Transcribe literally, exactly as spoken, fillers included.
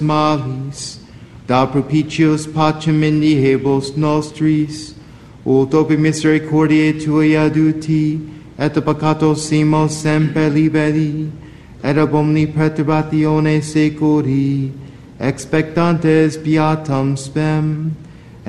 malis, da propitios pacem indihebos nostris, ut opi misericordiae tuae aduti, et peccatosimo semper liberi, et ab omni perturbatione seculi, expectantes beatam spem,